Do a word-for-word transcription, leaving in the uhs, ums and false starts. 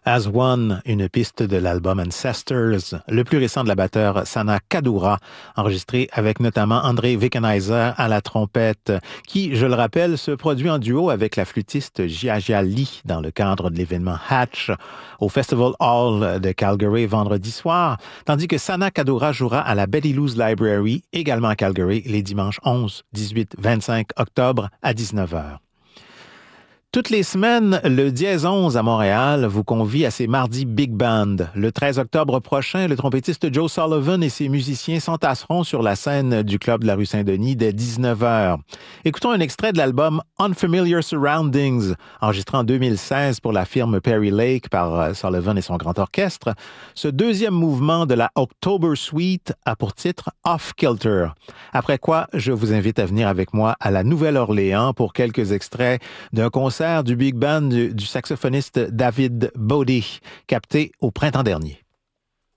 As One, une piste de l'album Ancestors, le plus récent de la batteur Sana Kadura, enregistré avec notamment André Wickenheiser à la trompette, qui, je le rappelle, se produit en duo avec la flûtiste Jia Jia Lee dans le cadre de l'événement Hatch au Festival Hall de Calgary vendredi soir, tandis que Sana Kadura jouera à la Betty Lou's Library, également à Calgary, les dimanches onze, dix-huit, vingt-cinq octobre à dix-neuf heures. Toutes les semaines, le Dièse onze à Montréal vous convie à ses mardis Big Band. Le treize octobre prochain, le trompettiste Joe Sullivan et ses musiciens s'entasseront sur la scène du club de la rue Saint-Denis dès dix-neuf heures. Écoutons un extrait de l'album Unfamiliar Surroundings, enregistré en deux mille seize pour la firme Perry Lake par Sullivan et son grand orchestre. Ce deuxième mouvement de la October Suite a pour titre Off Kilter. Après quoi, je vous invite à venir avec moi à la Nouvelle-Orléans pour quelques extraits d'un concert du Big Band du, du saxophoniste David Bodie, capté au printemps dernier.